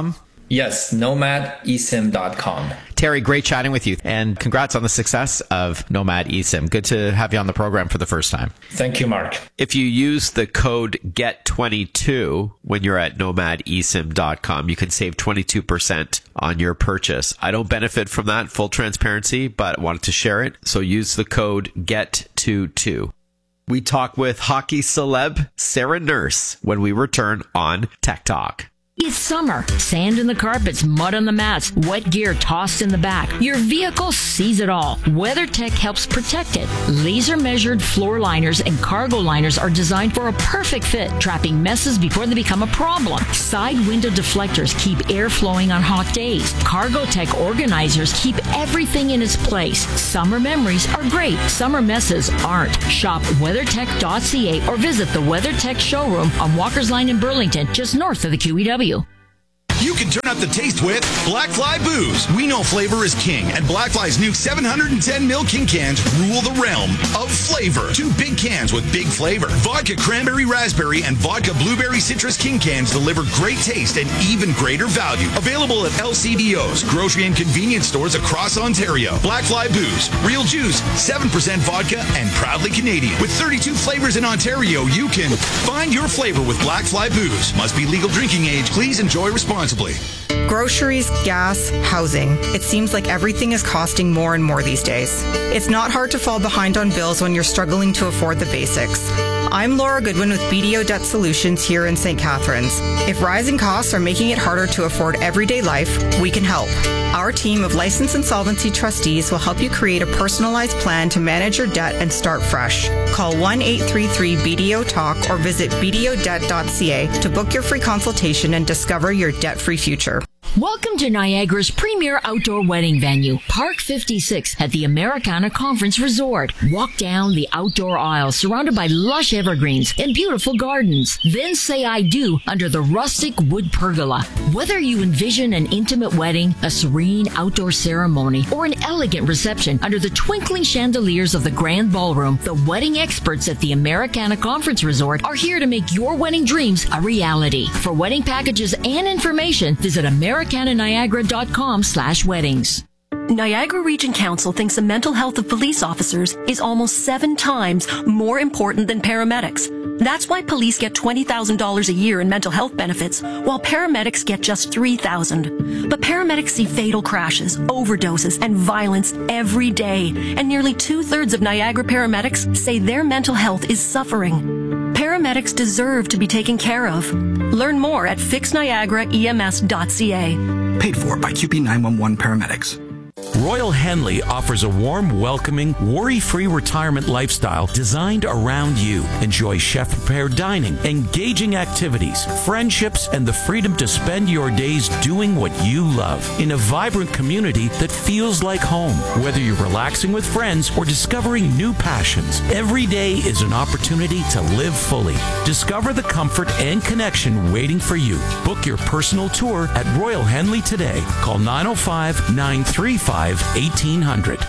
Yes, nomad e sim dot com. Terry, great chatting with you, and congrats on the success of Nomad eSIM. Good to have you on the program for the first time. Thank you, Mark. If you use the code G E T twenty-two when you're at nomad e sim dot com, you can save twenty-two percent on your purchase. I don't benefit from that, full transparency, but wanted to share it. So use the code G E T twenty-two. We talk with hockey celeb Sarah Nurse when we return on Tech Talk. It's summer. Sand in the carpets, mud on the mats, wet gear tossed in the back. Your vehicle sees it all. WeatherTech helps protect it. Laser-measured floor liners and cargo liners are designed for a perfect fit, trapping messes before they become a problem. Side window deflectors keep air flowing on hot days. Cargotech organizers keep everything in its place. Summer memories are great. Summer messes aren't. Shop weathertech dot c a or visit the WeatherTech showroom on Walker's Line in Burlington, just north of the Q E W. You can turn up the taste with Blackfly Booze. We know flavor is king, and Blackfly's new seven hundred ten milliliter King cans rule the realm of flavor. Two big cans with big flavor. Vodka Cranberry Raspberry and Vodka Blueberry Citrus King cans deliver great taste and even greater value. Available at L C B Os, grocery and convenience stores across Ontario. Blackfly Booze. Real juice, seven percent vodka, and proudly Canadian. With thirty-two flavors in Ontario, you can find your flavor with Blackfly Booze. Must be legal drinking age. Please enjoy responsibly. Groceries, gas, housing. It seems like everything is costing more and more these days. It's not hard to fall behind on bills when you're struggling to afford the basics. I'm Laura Goodwin with B D O Debt Solutions here in Saint Catharines. If rising costs are making it harder to afford everyday life, we can help. Our team of licensed insolvency trustees will help you create a personalized plan to manage your debt and start fresh. Call one eight three three B D O talk or visit b d o debt dot c a to book your free consultation and discover your debt-free future. Welcome to Niagara's premier outdoor wedding venue, Park fifty-six at the Americana Conference Resort. Walk down the outdoor aisle surrounded by lush evergreens and beautiful gardens. Then say I do under the rustic wood pergola. Whether you envision an intimate wedding, a serene outdoor ceremony, or an elegant reception under the twinkling chandeliers of the grand ballroom, the wedding experts at the Americana Conference Resort are here to make your wedding dreams a reality. For wedding packages and information, visit Americana Niagara dot com slash weddings. Niagara Region Council thinks the mental health of police officers is almost seven times more important than paramedics. That's why police get twenty thousand dollars a year in mental health benefits, while paramedics get just three thousand dollars. But paramedics see fatal crashes, overdoses, and violence every day, and nearly two-thirds of Niagara paramedics say their mental health is suffering. Paramedics deserve to be taken care of. Learn more at fix niagara e m s dot c a. Paid for by Q P nine one one Paramedics. Royal Henley offers a warm, welcoming, worry-free retirement lifestyle designed around you. Enjoy chef-prepared dining, engaging activities, friendships, and the freedom to spend your days doing what you love in a vibrant community that feels like home. Whether you're relaxing with friends or discovering new passions, every day is an opportunity to live fully. Discover the comfort and connection waiting for you. Book your personal tour at Royal Henley today. Call nine oh five, nine three five, eighteen hundred.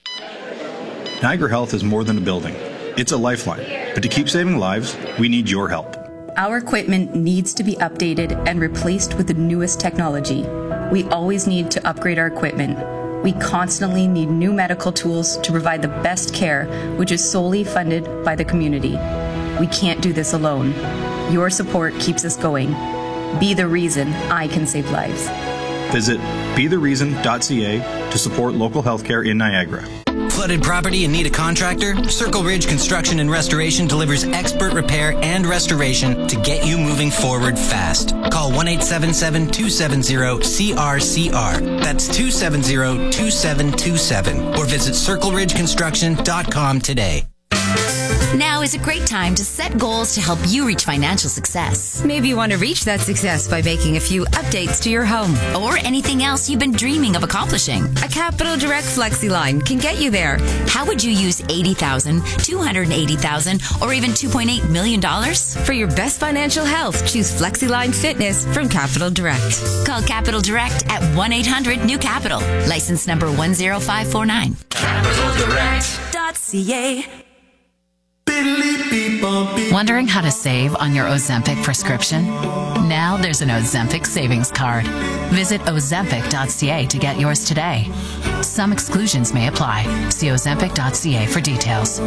Niagara Health is more than a building. It's a lifeline. But to keep saving lives, we need your help. Our equipment needs to be updated and replaced with the newest technology. We always need to upgrade our equipment. We constantly need new medical tools to provide the best care, which is solely funded by the community. We can't do this alone. Your support keeps us going. Be the reason I can save lives. Visit be the reason dot c a to support local healthcare in Niagara. Flooded property and need a contractor? Circle Ridge Construction and Restoration delivers expert repair and restoration to get you moving forward fast. Call one eight seven seven, two seven zero, C R C R. That's two seven zero, two seven two seven. Or visit circle ridge construction dot com today. Now is a great time to set goals to help you reach financial success. Maybe you want to reach that success by making a few updates to your home. Or anything else you've been dreaming of accomplishing. A Capital Direct Flexi Line can get you there. How would you use eighty thousand dollars, two hundred eighty thousand dollars, or even two point eight million dollars? For your best financial health, choose Flexi Line Fitness from Capital Direct. Call Capital Direct at one eight hundred new capital. License number one zero five four nine. capital direct dot c a. Wondering how to save on your Ozempic prescription? Now there's an Ozempic savings card. Visit ozempic dot c a to get yours today. Some exclusions may apply. See ozempic dot c a for details.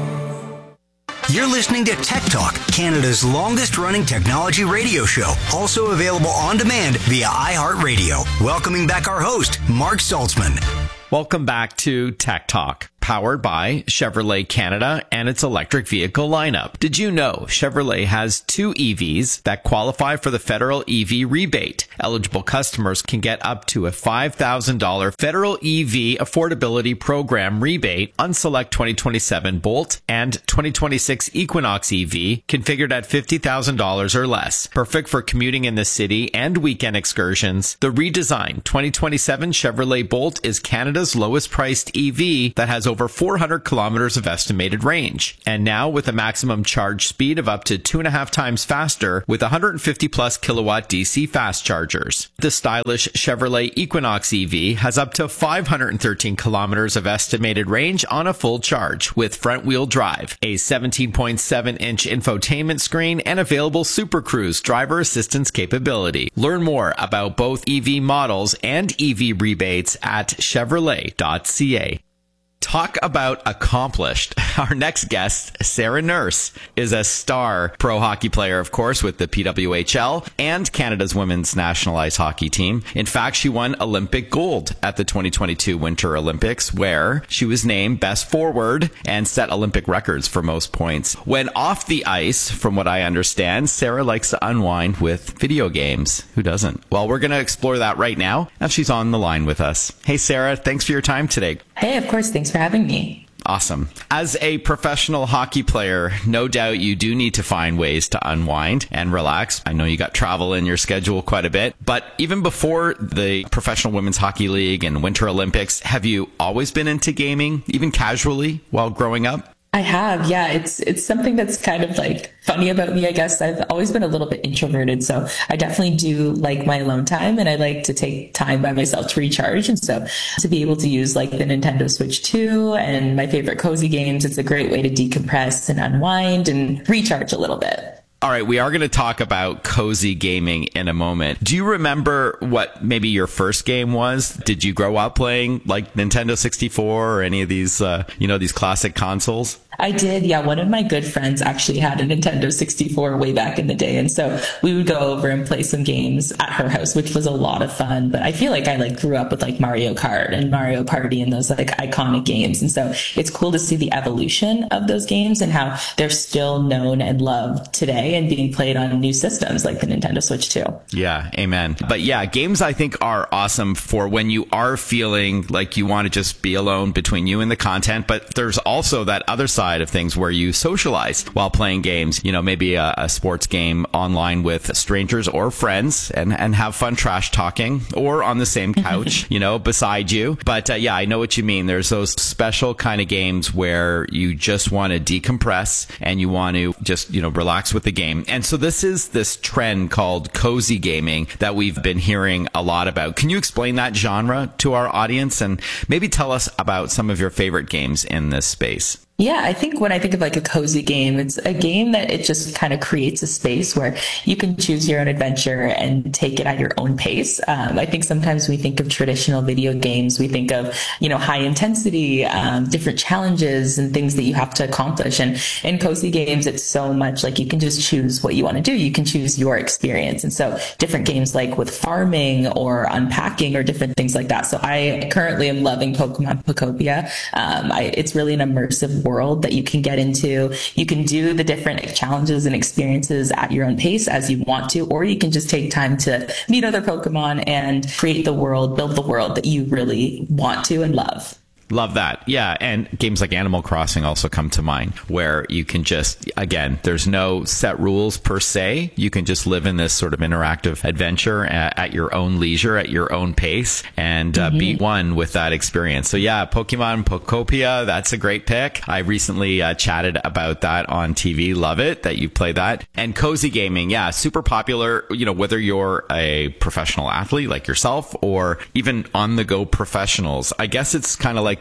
You're listening to Tech Talk, Canada's longest-running technology radio show. Also available on demand via iHeartRadio. Welcoming back our host, Mark Saltzman. Welcome back to Tech Talk, powered by Chevrolet Canada and its electric vehicle lineup. Did you know Chevrolet has two E Vs that qualify for the federal E V rebate? Eligible customers can get up to a five thousand dollars federal E V affordability program rebate on select twenty twenty-seven Bolt and twenty twenty-six Equinox E V configured at fifty thousand dollars or less. Perfect for commuting in the city and weekend excursions. The redesigned twenty twenty-seven Chevrolet Bolt is Canada's lowest priced E V that has over four hundred kilometers of estimated range. And now with a maximum charge speed of up to two and a half times faster with one hundred fifty plus kilowatt D C fast chargers. The stylish Chevrolet Equinox E V has up to five hundred thirteen kilometers of estimated range on a full charge with front wheel drive, a seventeen point seven inch infotainment screen, and available Super Cruise driver assistance capability. Learn more about both E V models and E V rebates at chevrolet dot c a. Talk about accomplished. Our next guest, Sarah Nurse, is a star pro hockey player, of course, with the P W H L and Canada's women's national ice hockey team. In fact, she won Olympic gold at the twenty twenty-two Winter Olympics, where she was named best forward and set Olympic records for most points. When off the ice, from what I understand, Sarah likes to unwind with video games. Who doesn't? Well, we're going to explore that right now, and she's on the line with us. Hey, Sarah, thanks for your time today. Hey, of course. Thanks for having me. Awesome. As a professional hockey player, no doubt you do need to find ways to unwind and relax. I know you got travel in your schedule quite a bit, but even before the Professional Women's Hockey League and Winter Olympics, have you always been into gaming, even casually, while growing up? I have, yeah. It's it's something that's kind of like funny about me, I guess. I've always been a little bit introverted, so I definitely do like my alone time, and I like to take time by myself to recharge. And so to be able to use like the Nintendo Switch two and my favorite cozy games, it's a great way to decompress and unwind and recharge a little bit. All right, we are going to talk about cozy gaming in a moment. Do you remember what maybe your first game was? Did you grow up playing like Nintendo sixty-four or any of these, uh, you know, these classic consoles? I did, yeah. One of my good friends actually had a Nintendo sixty-four way back in the day, and so we would go over and play some games at her house, which was a lot of fun. But I feel like I like grew up with like Mario Kart and Mario Party and those like iconic games, and so it's cool to see the evolution of those games and how they're still known and loved today and being played on new systems like the Nintendo Switch two. Yeah, amen. But yeah, games I think are awesome for when you are feeling like you want to just be alone between you and the content, but there's also that other side of things where you socialize while playing games, you know, maybe a, a sports game online with strangers or friends and, and have fun trash talking or on the same couch, you know, beside you. But uh, yeah, I know what you mean. There's those special kind of games where you just want to decompress and you want to just, you know, relax with the game. And so this is this trend called cozy gaming that we've been hearing a lot about. Can you explain that genre to our audience and maybe tell us about some of your favorite games in this space? Yeah, I think when I think of like a cozy game, it's a game that it just kind of creates a space where you can choose your own adventure and take it at your own pace. Um, I think sometimes we think of traditional video games, we think of, you know, high intensity, um, different challenges and things that you have to accomplish. And in cozy games, it's so much like you can just choose what you want to do. You can choose your experience. And so different games like with farming or unpacking or different things like that. So I currently am loving Pokemon Pokopia. Um, I, it's really an immersive world that you can get into. You can do the different challenges and experiences at your own pace as you want to, or you can just take time to meet other Pokemon and create the world, build the world that you really want to and love. Love that. Yeah. And games like Animal Crossing also come to mind where you can just, again, there's no set rules per se. You can just live in this sort of interactive adventure at, at your own leisure, at your own pace, and uh, mm-hmm. be one with that experience. So yeah, Pokemon Pokopia, that's a great pick. I recently uh, chatted about that on T V. Love it that you play that. And cozy gaming, yeah, super popular, you know, whether you're a professional athlete like yourself or even on the go professionals. I guess it's kind of like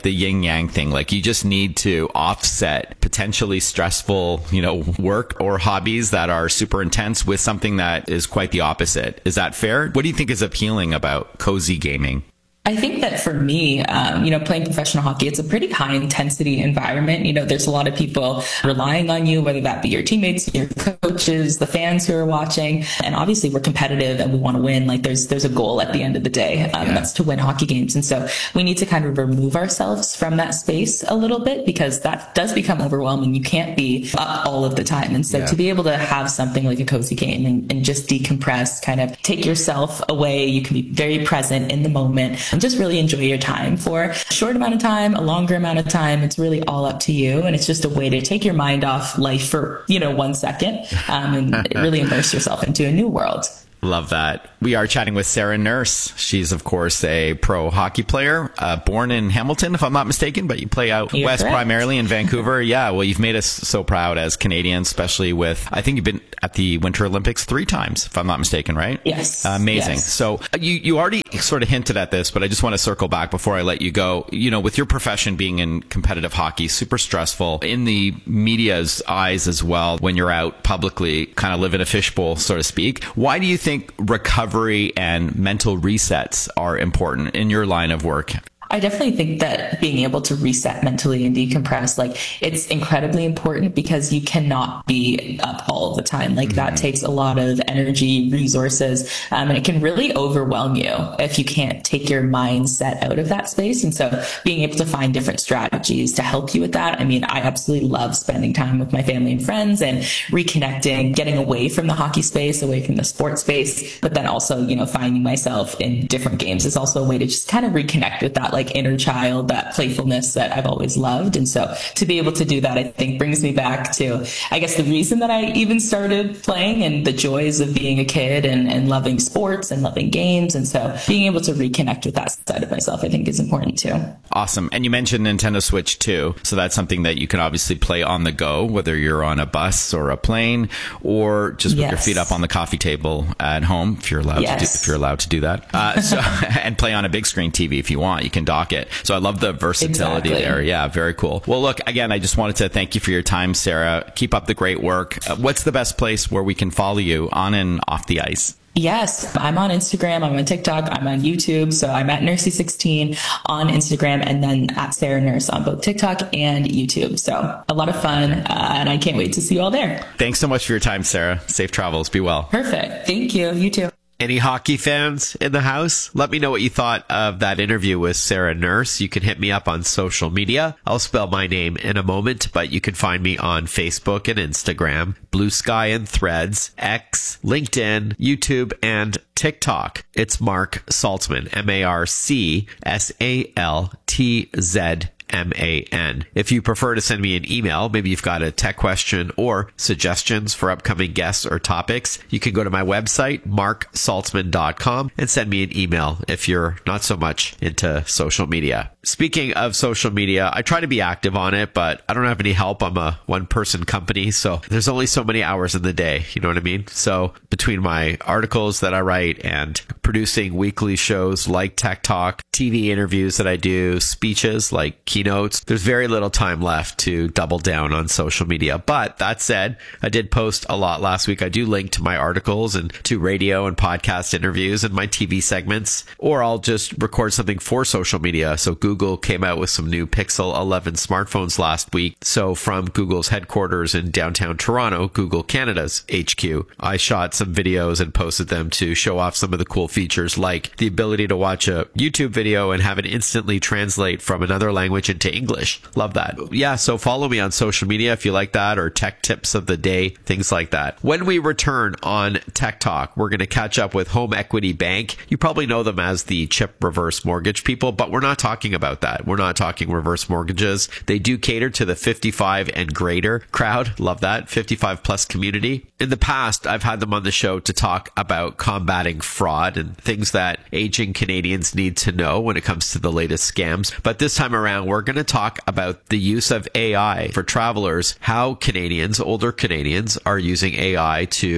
like the yin yang thing. Like you just need to offset potentially stressful, you know, work or hobbies that are super intense with something that is quite the opposite. Is that fair? What do you think is appealing about cozy gaming? I think that for me, um, you know, playing professional hockey, it's a pretty high intensity environment. You know, there's a lot of people relying on you, whether that be your teammates, your coaches, the fans who are watching. And obviously we're competitive and we want to win. Like there's, there's a goal at the end of the day. Um, yeah. That's to win hockey games. And so we need to kind of remove ourselves from that space a little bit, because that does become overwhelming. You can't be up all of the time. And so yeah. to be able to have something like a cozy game and, and just decompress, kind of take yourself away, you can be very present in the moment. And just really enjoy your time for a short amount of time, a longer amount of time. It's really all up to you. And it's just a way to take your mind off life for, you know, one second um, and really immerse yourself into a new world. Love that. We are chatting with Sarah Nurse. She's, of course, a pro hockey player, uh, born in Hamilton, if I'm not mistaken, but you play out You're west correct. primarily in Vancouver. Yeah, well, you've made us so proud as Canadians, especially with, I think you've been at the Winter Olympics three times, if I'm not mistaken, right? Yes. Uh, amazing. Yes. So you, you already sort of hinted at this, but I just want to circle back before I let you go. You know, with your profession being in competitive hockey, super stressful, in the media's eyes as well, when you're out publicly, kind of live in a fishbowl, so to speak. Why do you think think recovery and mental resets are important in your line of work? I definitely think that being able to reset mentally and decompress, like it's incredibly important, because you cannot be up all the time. Like mm-hmm. that takes a lot of energy, resources, um, and it can really overwhelm you if you can't take your mindset out of that space. And so being able to find different strategies to help you with that. I mean, I absolutely love spending time with my family and friends and reconnecting, getting away from the hockey space, away from the sports space, but then also, you know, finding myself in different games is also a way to just kind of reconnect with that, like, like inner child, that playfulness that I've always loved. And so to be able to do that, I think brings me back to, I guess, the reason that I even started playing and the joys of being a kid and, and loving sports and loving games. And so being able to reconnect with that side of myself, I think is important too. Awesome. And you mentioned Nintendo Switch too. So that's something that you can obviously play on the go, whether you're on a bus or a plane, or just with yes. your feet up on the coffee table at home, if you're allowed yes. to do, if you're allowed to do that. Uh, so, and play on a big screen T V if you want. You can dock it. So I love the versatility exactly. there. Yeah, very cool. Well, look, again, I just wanted to thank you for your time, Sarah. Keep up the great work. Uh, what's the best place where we can follow you on and off the ice? Yes, I'm on Instagram, I'm on TikTok, I'm on YouTube. So I'm at Nursey sixteen on Instagram, and then at Sarah Nurse on both TikTok and YouTube. So a lot of fun, uh, and I can't wait to see you all there. Thanks so much for your time, Sarah. Safe travels. Be well. Perfect. Thank you. You too. Any hockey fans in the house? Let me know what you thought of that interview with Sarah Nurse. You can hit me up on social media. I'll spell my name in a moment, but you can find me on Facebook and Instagram, Blue Sky and Threads, X, LinkedIn, YouTube, and TikTok. It's Mark Saltzman, M A R C S A L T Z M A N. If you prefer to send me an email, maybe you've got a tech question or suggestions for upcoming guests or topics, you can go to my website, mark saltzman dot com, and send me an email if you're not so much into social media. Speaking of social media, I try to be active on it, but I don't have any help. I'm a one-person company, so there's only so many hours in the day. You know what I mean? So between my articles that I write and producing weekly shows like Tech Talk, T V interviews that I do, speeches like keynotes, there's very little time left to double down on social media. But that said, I did post a lot last week. I do link to my articles and to radio and podcast interviews and my T V segments, or I'll just record something for social media. So Google came out with some new Pixel eleven smartphones last week. So from Google's headquarters in downtown Toronto, Google Canada's H Q, I shot some videos and posted them to show off some of the cool features, like the ability to watch a YouTube video and have it instantly translate from another language into English. Love that. Yeah, so follow me on social media if you like that, or tech tips of the day, things like that. When we return on Tech Talk, we're going to catch up with Home Equity Bank. You probably know them as the CHIP reverse mortgage people, but we're not talking about that. We're not talking reverse mortgages. They do cater to the fifty-five and greater crowd. Love that. fifty-five plus community. In the past, I've had them on the show to talk about combating fraud and things that aging Canadians need to know when it comes to the latest scams. But this time around, we're going to talk about the use of A I for travelers, how Canadians, older Canadians, are using A I to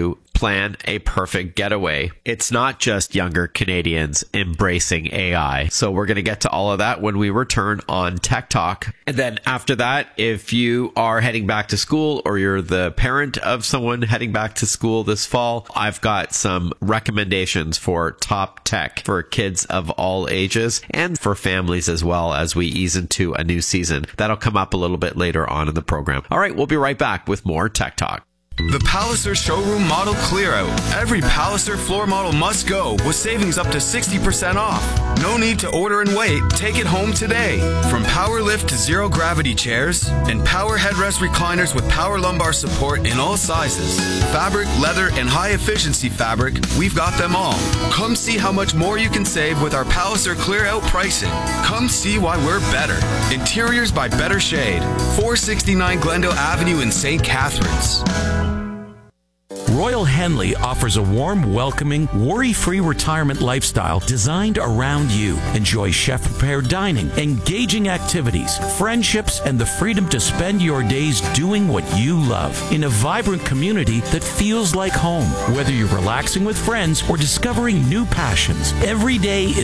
plan a perfect getaway. It's not just younger Canadians embracing A I. So we're going to get to all of that when we return on Tech Talk. And then after that, if you are heading back to school or you're the parent of someone heading back to school this fall, I've got some recommendations for top tech for kids of all ages and for families as well as we ease into a new season. That'll come up a little bit later on in the program. All right, we'll be right back with more Tech Talk. The Palliser Showroom Model Clear Out. Every Palliser floor model must go with savings up to sixty percent off. No need to order and wait. Take it home today. From power lift to zero gravity chairs and power headrest recliners with power lumbar support in all sizes. Fabric, leather, and high efficiency fabric, we've got them all. Come see how much more you can save with our Palliser Clear Out pricing. Come see why we're better. Interiors by Better Shade. four sixty-nine Glendale Avenue in Saint Catharines. Royal Henley offers a warm, welcoming, worry-free retirement lifestyle designed around you. Enjoy chef-prepared dining, engaging activities, friendships, and the freedom to spend your days doing what you love in a vibrant community that feels like home. Whether you're relaxing with friends or discovering new passions, every day is